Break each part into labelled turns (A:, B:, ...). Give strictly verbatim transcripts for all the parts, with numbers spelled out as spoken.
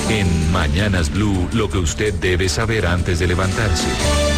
A: En Mañanas Blue, lo que usted debe saber antes de levantarse.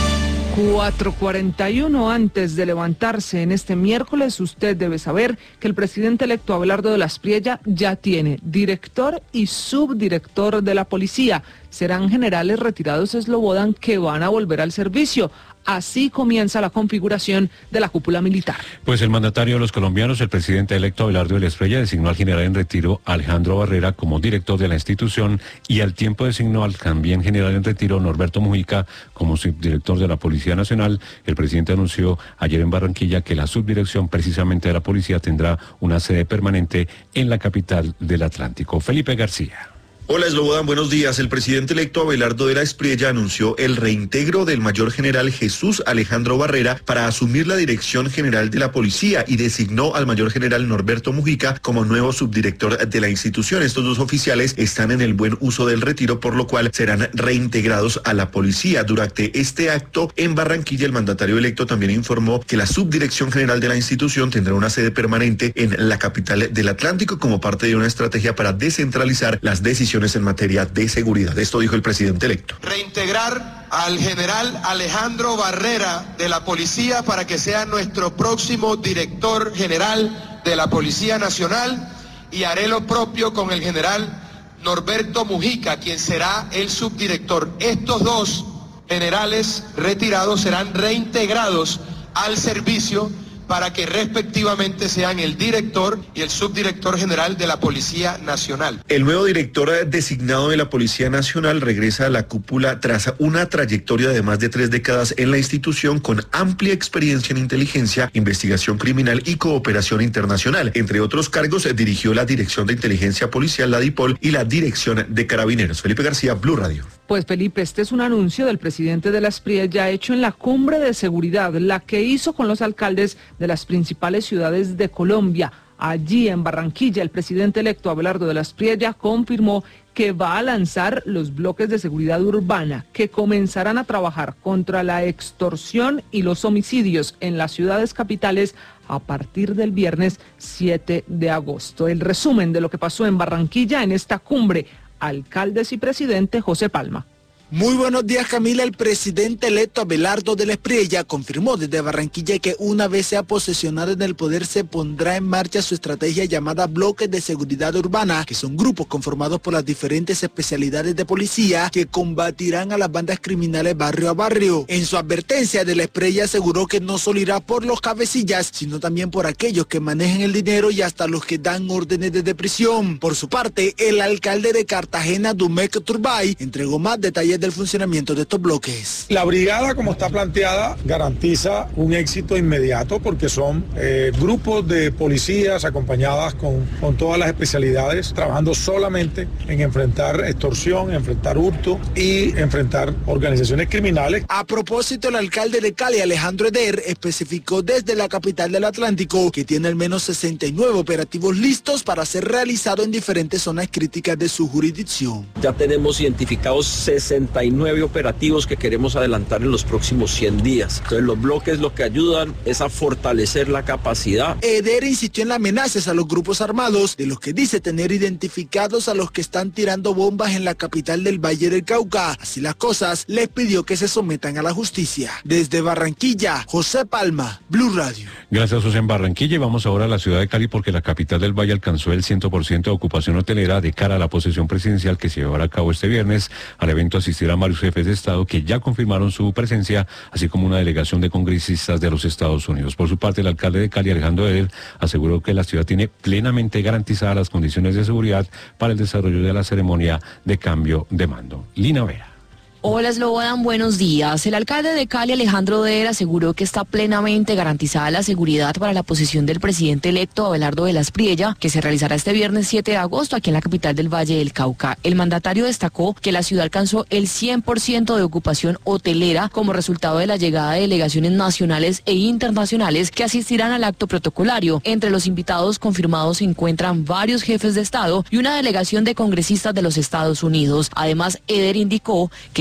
B: cuatro cuarenta y uno antes de levantarse en este miércoles, usted debe saber que el presidente electo Abelardo de la Espriella ya tiene director y subdirector de la policía. Serán generales retirados eslobodan que van a volver al servicio. Así comienza la configuración de la cúpula militar.
C: Pues el mandatario de los colombianos, el presidente electo Abelardo de la Espriella, designó al general en retiro Alejandro Barrera como director de la institución y al tiempo designó al también general en retiro Norberto Mujica como subdirector de la Policía Nacional. El presidente anunció ayer en Barranquilla que la subdirección precisamente de la policía tendrá una sede permanente en la capital del Atlántico. Felipe García.
D: Hola, Slobodan, buenos días. El presidente electo Abelardo de la Espriella anunció el reintegro del mayor general Jesús Alejandro Barrera para asumir la dirección general de la policía y designó al mayor general Norberto Mujica como nuevo subdirector de la institución. Estos dos oficiales están en el buen uso del retiro, por lo cual serán reintegrados a la policía. Durante este acto en Barranquilla, el mandatario electo también informó que la subdirección general de la institución tendrá una sede permanente en la capital del Atlántico como parte de una estrategia para descentralizar las decisiones en materia de seguridad. Esto dijo el presidente electo.
E: Reintegrar al general Alejandro Barrera de la policía para que sea nuestro próximo director general de la Policía Nacional, y haré lo propio con el general Norberto Mujica, quien será el subdirector. Estos dos generales retirados serán reintegrados al servicio para que respectivamente sean el director y el subdirector general de la Policía Nacional.
D: El nuevo director designado de la Policía Nacional regresa a la cúpula tras una trayectoria de más de tres décadas en la institución con amplia experiencia en inteligencia, investigación criminal y cooperación internacional. Entre otros cargos, dirigió la Dirección de Inteligencia Policial, la DIPOL, y la Dirección de Carabineros. Felipe García, Blue Radio.
B: Pues Felipe, este es un anuncio del presidente de la Espriella hecho en la cumbre de seguridad, la que hizo con los alcaldes de las principales ciudades de Colombia. Allí en Barranquilla, el presidente electo Abelardo de la Espriella confirmó que va a lanzar los bloques de seguridad urbana que comenzarán a trabajar contra la extorsión y los homicidios en las ciudades capitales a partir del viernes siete de agosto. El resumen de lo que pasó en Barranquilla en esta cumbre. Alcaldes y presidente José Palma.
F: Muy buenos días, Camila. El presidente electo Abelardo de la Espriella confirmó desde Barranquilla que una vez sea posesionado en el poder se pondrá en marcha su estrategia llamada Bloques de Seguridad Urbana, que son grupos conformados por las diferentes especialidades de policía que combatirán a las bandas criminales barrio a barrio. En su advertencia, de la Espriella aseguró que no solo irá por los cabecillas, sino también por aquellos que manejan el dinero y hasta los que dan órdenes de prisión. Por su parte, el alcalde de Cartagena, Dumek Turbay, entregó más detalles del funcionamiento de estos bloques.
G: La brigada, como está planteada, garantiza un éxito inmediato porque son eh, grupos de policías acompañadas con, con todas las especialidades, trabajando solamente en enfrentar extorsión, enfrentar hurto y enfrentar organizaciones criminales.
F: A propósito, el alcalde de Cali, Alejandro Eder, especificó desde la capital del Atlántico que tiene al menos sesenta y nueve operativos listos para ser realizados en diferentes zonas críticas de su jurisdicción.
H: Ya tenemos identificados sesenta y nueve operativos que queremos adelantar en los próximos cien días. Entonces los bloques lo que ayudan es a fortalecer la capacidad.
F: Eder insistió en las amenazas a los grupos armados, de los que dice tener identificados a los que están tirando bombas en la capital del Valle del Cauca. Así las cosas, les pidió que se sometan a la justicia. Desde Barranquilla, José Palma, Blue Radio.
C: Gracias, José. En Barranquilla, y vamos ahora a la ciudad de Cali porque la capital del Valle alcanzó el cien por ciento de ocupación hotelera de cara a la posesión presidencial que se llevará a cabo este viernes. Al evento asistirán varios jefes de Estado que ya confirmaron su presencia, así como una delegación de congresistas de los Estados Unidos. Por su parte, el alcalde de Cali, Alejandro Eder, aseguró que la ciudad tiene plenamente garantizadas las condiciones de seguridad para el desarrollo de la ceremonia de cambio de mando. Lina Vera.
I: Hola, Slobodan, buenos días. El alcalde de Cali, Alejandro Eder, aseguró que está plenamente garantizada la seguridad para la posesión del presidente electo Abelardo de la Espriella, que se realizará este viernes siete de agosto aquí en la capital del Valle del Cauca. El mandatario destacó que la ciudad alcanzó el cien por ciento de ocupación hotelera como resultado de la llegada de delegaciones nacionales e internacionales que asistirán al acto protocolario. Entre los invitados confirmados se encuentran varios jefes de Estado y una delegación de congresistas de los Estados Unidos. Además, Eder indicó que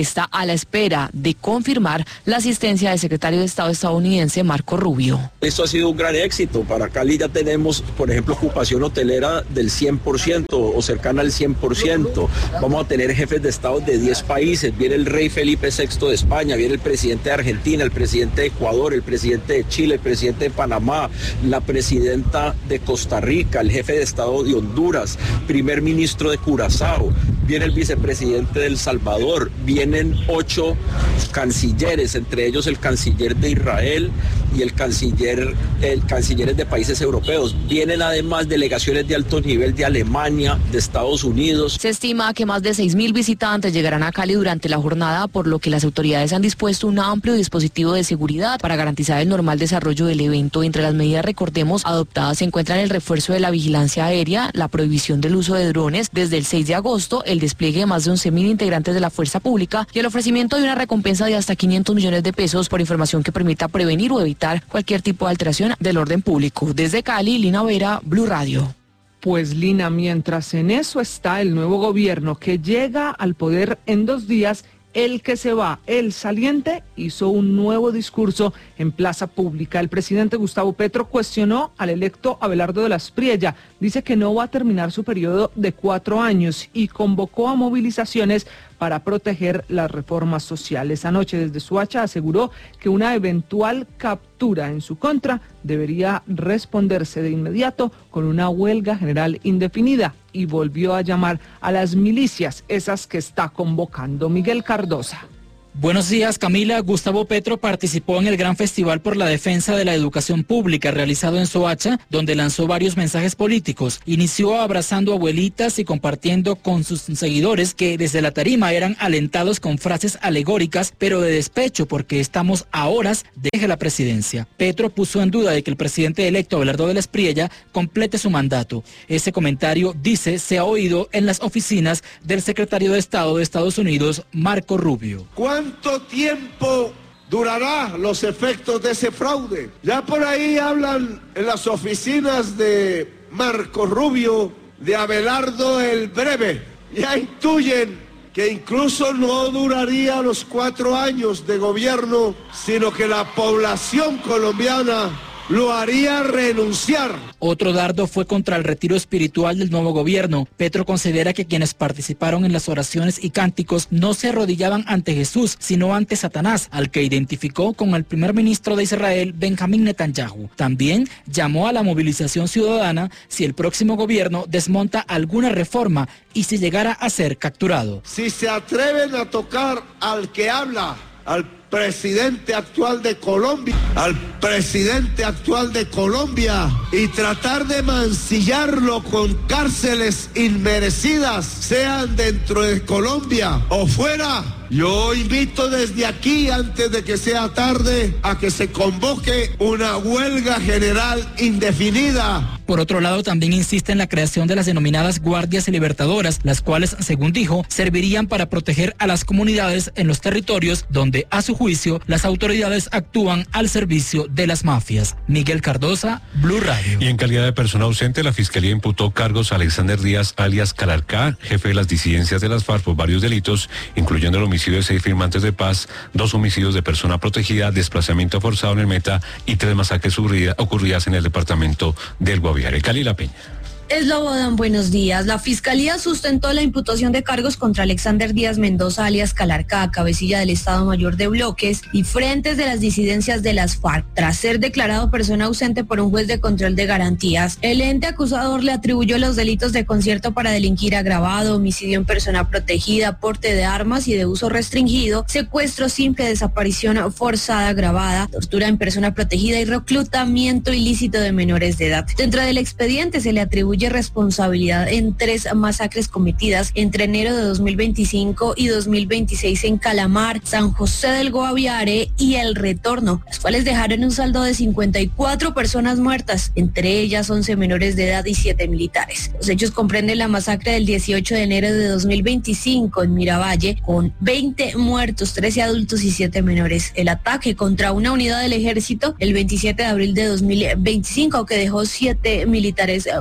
I: está a la espera de confirmar la asistencia del secretario de Estado estadounidense Marco Rubio.
H: Esto ha sido un gran éxito. Para Cali ya tenemos, por ejemplo, ocupación hotelera del cien por ciento o cercana al cien por ciento. Vamos a tener jefes de Estado de diez países. Viene el rey Felipe sexto de España, viene el presidente de Argentina, el presidente de Ecuador, el presidente de Chile, el presidente de Panamá, la presidenta de Costa Rica, el jefe de Estado de Honduras, primer ministro de Curazao, viene el vicepresidente de El Salvador, vienen ocho cancilleres, entre ellos el canciller de Israel y el canciller, el cancilleres de países europeos. Vienen además delegaciones de alto nivel de Alemania, de Estados Unidos.
I: Se estima que más de seis mil visitantes llegarán a Cali durante la jornada, por lo que las autoridades han dispuesto un amplio dispositivo de seguridad para garantizar el normal desarrollo del evento. Entre las medidas, recordemos, adoptadas se encuentran el refuerzo de la vigilancia aérea, la prohibición del uso de drones desde el seis de agosto, el despliegue de más de once mil integrantes de la fuerza pública y el ofrecimiento de una recompensa de hasta quinientos millones de pesos por información que permita prevenir o evitar cualquier tipo de alteración del orden público. Desde Cali, Lina Vera, Blue Radio.
B: Pues Lina, mientras en eso está el nuevo gobierno que llega al poder en dos días, el que se va, el saliente, hizo un nuevo discurso en plaza pública. El presidente Gustavo Petro cuestionó al electo Abelardo de la Espriella. Dice que no va a terminar su periodo de cuatro años y convocó a movilizaciones para proteger las reformas sociales. Anoche desde Soacha aseguró que una eventual captura en su contra debería responderse de inmediato con una huelga general indefinida y volvió a llamar a las milicias, esas que está convocando Miguel Cardosa.
J: Buenos días, Camila. Gustavo Petro participó en el Gran Festival por la Defensa de la Educación Pública realizado en Soacha, donde lanzó varios mensajes políticos. Inició abrazando abuelitas y compartiendo con sus seguidores que desde la tarima eran alentados con frases alegóricas, pero de despecho porque estamos a horas de deje la presidencia. Petro puso en duda de que el presidente electo Abelardo de la Espriella complete su mandato. Ese comentario, dice, se ha oído en las oficinas del secretario de Estado de Estados Unidos, Marco Rubio.
K: ¿Cuánto tiempo durará los efectos de ese fraude? Ya por ahí hablan en las oficinas de Marco Rubio de Abelardo el Breve. Ya intuyen que incluso no duraría los cuatro años de gobierno, sino que la población colombiana lo haría renunciar.
J: Otro dardo fue contra el retiro espiritual del nuevo gobierno. Petro considera que quienes participaron en las oraciones y cánticos no se arrodillaban ante Jesús, sino ante Satanás, al que identificó con el primer ministro de Israel, Benjamín Netanyahu. También llamó a la movilización ciudadana si el próximo gobierno desmonta alguna reforma y si llegara a ser capturado.
K: Si se atreven a tocar al que habla, al presidente actual de Colombia, al presidente actual de Colombia y tratar de mancillarlo con cárceles inmerecidas, sean dentro de Colombia o fuera, yo invito desde aquí, antes de que sea tarde, a que se convoque una huelga general indefinida.
J: Por otro lado, también insiste en la creación de las denominadas guardias libertadoras, las cuales, según dijo, servirían para proteger a las comunidades en los territorios donde, a su juicio, las autoridades actúan al servicio de las mafias. Miguel Cardosa, Blue Radio.
C: Y en calidad de persona ausente, la Fiscalía imputó cargos a Alexander Díaz, alias Calarcá, jefe de las disidencias de las FARC, por varios delitos, incluyendo el homicidio de seis firmantes de paz, dos homicidios de persona protegida, desplazamiento forzado en el Meta y tres masacres ocurridas en el departamento del Guaviare. Cali La Peña.
L: Eslobodan, buenos días. La Fiscalía sustentó la imputación de cargos contra Alexander Díaz Mendoza, alias Calarcá, cabecilla del Estado Mayor de Bloques y frentes de las disidencias de las FARC, tras ser declarado persona ausente por un juez de control de garantías. El ente acusador le atribuyó los delitos de concierto para delinquir agravado, homicidio en persona protegida, porte de armas y de uso restringido, secuestro simple, desaparición forzada agravada, tortura en persona protegida y reclutamiento ilícito de menores de edad. Dentro del expediente se le atribuye responsabilidad en tres masacres cometidas entre enero de dos mil veinticinco y dos mil veintiséis en Calamar, San José del Guaviare y El Retorno, las cuales dejaron un saldo de cincuenta y cuatro personas muertas, entre ellas once menores de edad y siete militares. Los hechos comprenden la masacre del dieciocho de enero de dos mil veinticinco en Miravalle, con veinte muertos, trece adultos y siete menores. El ataque contra una unidad del ejército el veintisiete de abril de dos mil veinticinco, que dejó siete militares muertos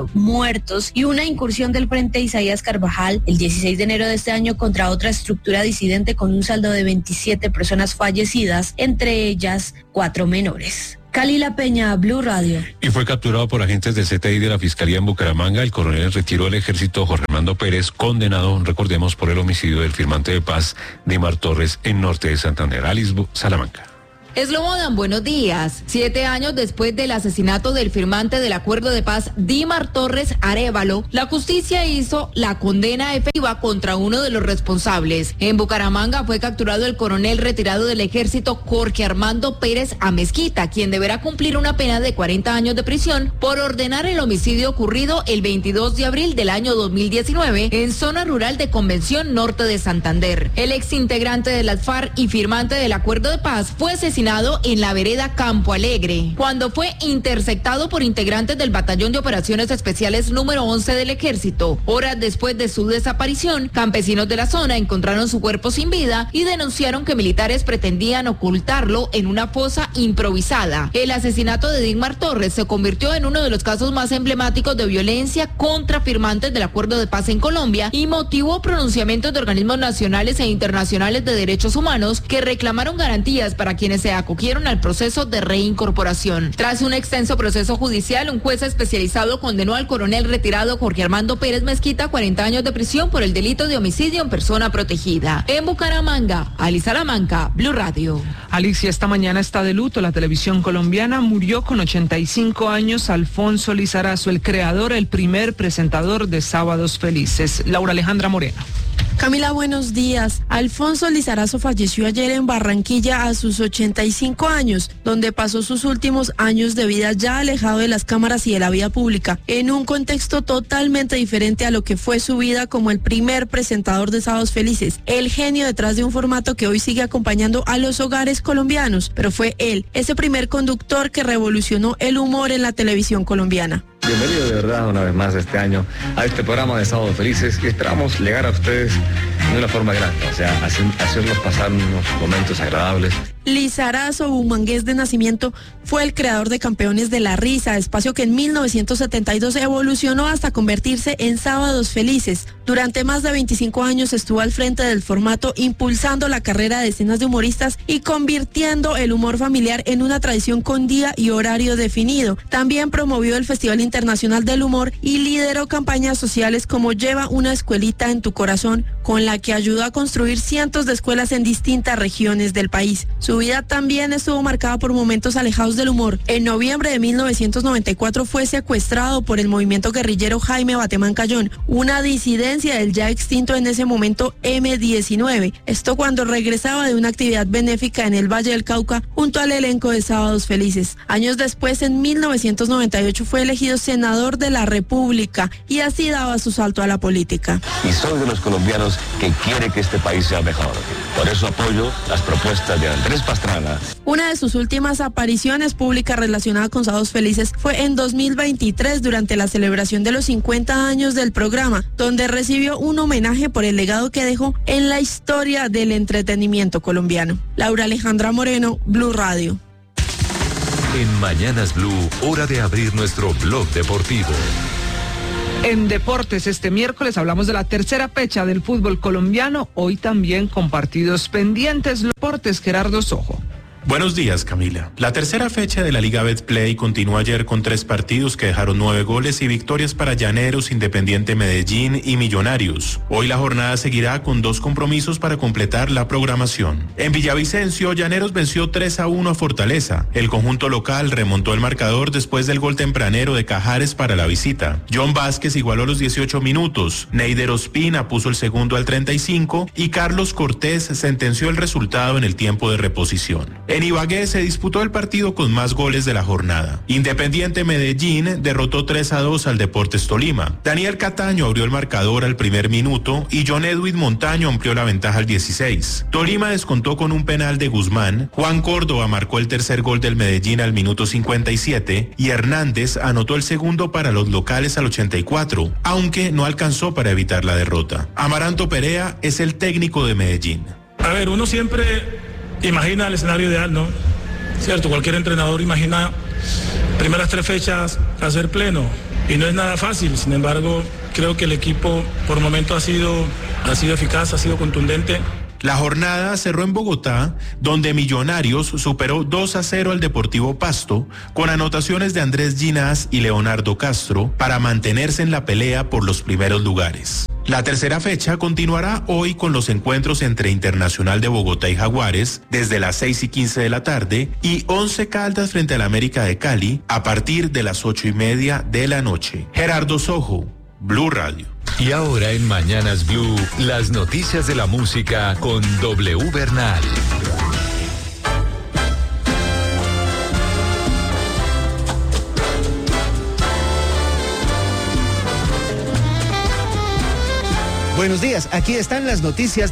L: muertos y una incursión del Frente Isaías Carvajal el dieciséis de enero de este año contra otra estructura disidente con un saldo de veintisiete personas fallecidas, entre ellas cuatro menores. Calila Peña, Blue Radio.
C: Y fue capturado por agentes del C T I de la Fiscalía en Bucaramanga el coronel en retiro del Ejército Jorge Armando Pérez, condenado, recordemos, por el homicidio del firmante de paz Dimar Torres en norte de Santander. Alice Salamanca.
M: Slobodan, buenos días. Siete años después del asesinato del firmante del acuerdo de paz Dimar Torres Arévalo, la justicia hizo la condena efectiva contra uno de los responsables. En Bucaramanga fue capturado el coronel retirado del ejército Jorge Armando Pérez Amezquita, quien deberá cumplir una pena de cuarenta años de prisión por ordenar el homicidio ocurrido el veintidós de abril del año dos mil diecinueve en zona rural de Convención Norte de Santander. El exintegrante de las FARC y firmante del acuerdo de paz fue asesinado en la vereda Campo Alegre, cuando fue interceptado por integrantes del Batallón de Operaciones Especiales número once del Ejército. Horas después de su desaparición, campesinos de la zona encontraron su cuerpo sin vida y denunciaron que militares pretendían ocultarlo en una fosa improvisada. El asesinato de Dimar Torres se convirtió en uno de los casos más emblemáticos de violencia contra firmantes del acuerdo de paz en Colombia y motivó pronunciamientos de organismos nacionales e internacionales de derechos humanos que reclamaron garantías para quienes se acogieron al proceso de reincorporación. Tras un extenso proceso judicial, un juez especializado condenó al coronel retirado Jorge Armando Pérez Mezquita a cuarenta años de prisión por el delito de homicidio en persona protegida. En Bucaramanga, Alice Salamanca, Blue Radio.
B: Alicia, esta mañana está de luto la televisión colombiana. Murió con ochenta y cinco años Alfonso Lizarazo, el creador, el primer presentador de Sábados Felices. Laura Alejandra Moreno.
N: Camila, buenos días. Alfonso Lizarazo falleció ayer en Barranquilla a sus ochenta y cinco años, donde pasó sus últimos años de vida ya alejado de las cámaras y de la vida pública, en un contexto totalmente diferente a lo que fue su vida como el primer presentador de Sábados Felices, el genio detrás de un formato que hoy sigue acompañando a los hogares colombianos, pero fue él, ese primer conductor que revolucionó el humor en la televisión colombiana.
O: Bienvenido de verdad una vez más este año a este programa de Sábados Felices y esperamos llegar a ustedes de una forma grata, o sea, hacer, hacernos pasar unos momentos agradables.
N: Lizarazo, bumangués de nacimiento, fue el creador de Campeones de la Risa, espacio que en mil novecientos setenta y dos evolucionó hasta convertirse en Sábados Felices. Durante más de veinticinco años estuvo al frente del formato, impulsando la carrera de decenas de humoristas y convirtiendo el humor familiar en una tradición con día y horario definido. También promovió el Festival Internacional del Humor y lideró campañas sociales como Lleva una escuelita en tu corazón, con la que ayudó a construir cientos de escuelas en distintas regiones del país. Su vida también estuvo marcada por momentos alejados del humor. En noviembre de mil novecientos noventa y cuatro fue secuestrado por el movimiento guerrillero Jaime Batemán Cayón, una disidencia del ya extinto en ese momento eme diecinueve. Esto cuando regresaba de una actividad benéfica en el Valle del Cauca junto al elenco de Sábados Felices. Años después, en mil novecientos noventa y ocho, fue elegido senador de la República y así daba su salto a la política.
O: Y soy de los colombianos que quiere que este país sea mejor. Por eso apoyo las propuestas de Andrés Pastrana.
N: Una de sus últimas apariciones públicas relacionadas con Sábados Felices fue en dos mil veintitrés durante la celebración de los cincuenta años del programa, donde recibió un homenaje por el legado que dejó en la historia del entretenimiento colombiano. Laura Alejandra Moreno, Blue Radio.
A: En Mañanas Blue, hora de abrir nuestro blog deportivo.
B: En deportes, este miércoles hablamos de la tercera fecha del fútbol colombiano, hoy también con partidos pendientes. Los deportes, Gerardo Sojo.
P: Buenos días, Camila. La tercera fecha de la Liga Betplay continuó ayer con tres partidos que dejaron nueve goles y victorias para Llaneros, Independiente Medellín y Millonarios. Hoy la jornada seguirá con dos compromisos para completar la programación. En Villavicencio, Llaneros venció tres a uno a Fortaleza. El conjunto local remontó el marcador después del gol tempranero de Cajares para la visita. John Vázquez igualó los dieciocho minutos. Neider Ospina puso el segundo al treinta y cinco y Carlos Cortés sentenció el resultado en el tiempo de reposición. En Ibagué se disputó el partido con más goles de la jornada. Independiente Medellín derrotó tres a dos al Deportes Tolima. Daniel Cataño abrió el marcador al primer minuto y John Edwin Montaño amplió la ventaja al dieciséis. Tolima descontó con un penal de Guzmán. Juan Córdoba marcó el tercer gol del Medellín al minuto cincuenta y siete y Hernández anotó el segundo para los locales al ochenta y cuatro, aunque no alcanzó para evitar la derrota. Amaranto Perea es el técnico de Medellín.
Q: A ver, uno siempre imagina el escenario ideal, ¿no? Cierto, cualquier entrenador imagina primeras tres fechas hacer pleno. y no es nada fácil. Sin embargo, creo que el equipo por momento ha sido, ha sido eficaz, ha sido contundente.
P: La jornada cerró en Bogotá, donde Millonarios superó dos a cero al Deportivo Pasto, con anotaciones de Andrés Ginás y Leonardo Castro, para mantenerse en la pelea por los primeros lugares. La tercera fecha continuará hoy con los encuentros entre Internacional de Bogotá y Jaguares desde las seis y quince de la tarde y Once Caldas frente al América de Cali a partir de las ocho y media de la noche. Gerardo Sojo, Blue Radio.
A: Y ahora en Mañanas Blue, las noticias de la música con W Bernal.
R: Buenos días, aquí están las noticias